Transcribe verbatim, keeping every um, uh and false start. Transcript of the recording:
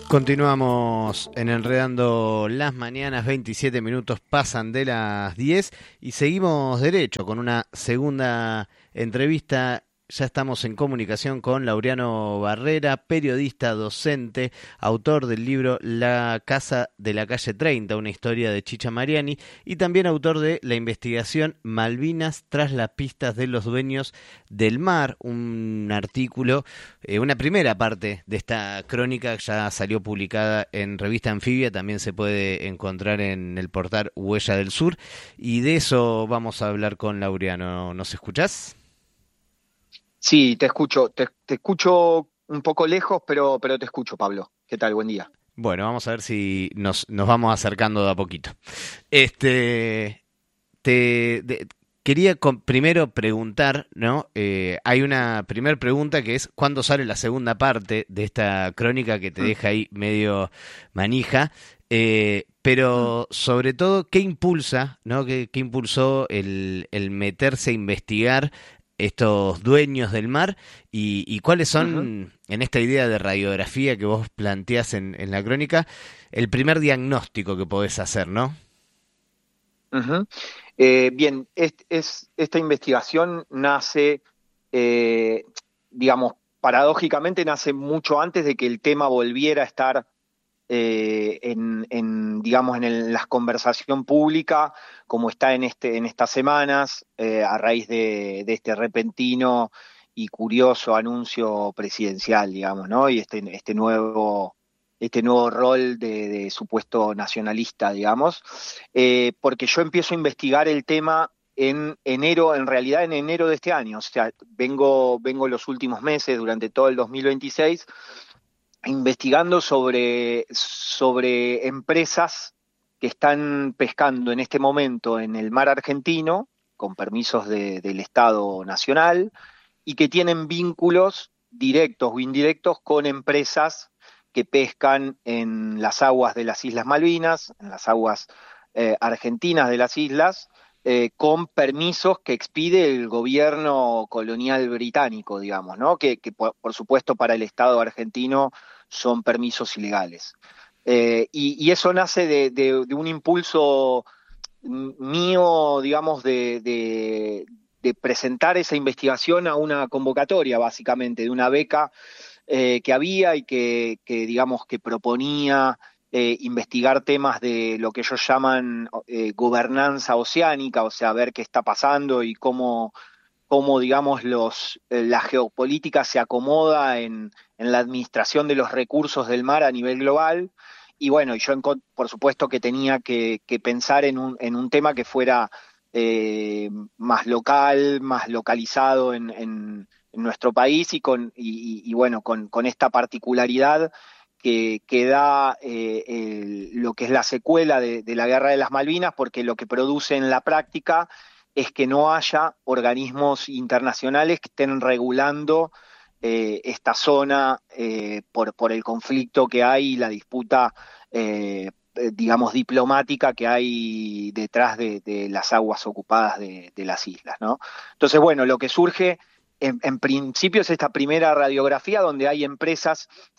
Continuamos en Enredando las Mañanas, veintisiete minutos pasan de las diez y seguimos derecho con una segunda entrevista. Ya estamos en comunicación con Laureano Barrera, periodista, docente, autor del libro La Casa de la Calle treinta, una historia de Chicha Mariani, y también autor de la investigación Malvinas tras las pistas de los dueños del mar, un artículo, eh, una primera parte de esta crónica ya salió publicada en Revista Anfibia, también se puede encontrar en el portal Huella del Sur, y de eso vamos a hablar con Laureano. ¿Nos escuchás? Sí, te escucho, te, te escucho un poco lejos, pero, pero te escucho, Pablo. ¿Qué tal? Buen día. Bueno, vamos a ver si nos, nos vamos acercando de a poquito. Este, te de- quería con- primero preguntar, ¿no? Eh, hay una primer pregunta que es ¿cuándo sale la segunda parte de esta crónica que te Mm, deja ahí medio manija? Eh, mm, pero sobre todo, ¿qué impulsa, ¿no? ¿Qué, qué impulsó el, el meterse a investigar estos dueños del mar y, y cuáles ujú, son, en esta idea de radiografía que vos planteás en, en la crónica, el primer diagnóstico que podés hacer, ¿no? ujú. Eh, bien, es, es- esta investigación nace, eh, digamos, paradójicamente nace mucho antes de que el tema volviera a estar eh, en, en, digamos, en el- la conversación pública, como está en, este, en estas semanas, eh, a raíz de, de este repentino y curioso anuncio presidencial, digamos, ¿no? Y este, este nuevo, este nuevo rol de, de supuesto nacionalista, digamos, eh, porque yo empiezo a investigar el tema en enero, en realidad en enero de este año, o sea, vengo, vengo los últimos meses, durante todo el dos mil veintiséis, investigando sobre, sobre empresas que están pescando en este momento en el mar argentino, con permisos de- del Estado Nacional, y que tienen vínculos directos o indirectos con empresas que pescan en las aguas de las Islas Malvinas, en las aguas eh, argentinas de las islas, eh, con permisos que expide el gobierno colonial británico, digamos, ¿no? Que, que por, por supuesto para el Estado argentino son permisos ilegales. Eh, y, y eso nace de, de- de un impulso mío, digamos, de, de- de presentar esa investigación a una convocatoria, básicamente, de una beca eh, que había y que, que, digamos, que proponía eh, investigar temas de lo que ellos llaman eh, gobernanza oceánica, o sea, ver qué está pasando y cómo, cómo digamos, los, eh, la geopolítica se acomoda en, en la administración de los recursos del mar a nivel global. Y bueno, yo encon- por supuesto que tenía que, que pensar en un, en un tema que fuera eh, más local, más localizado en, en- en nuestro país y con, y, y- y bueno, con, con esta particularidad que, que da eh, el- lo que es la secuela de, de la Guerra de las Malvinas, porque lo que produce en la práctica es que no haya organismos internacionales que estén regulando eh, esta zona eh, por, por el conflicto que hay y la disputa, eh, eh, digamos, diplomática que hay detrás de, de las aguas ocupadas de, de las islas, ¿no? Entonces, bueno, lo que surge en, en principio es esta primera radiografía donde hay empresas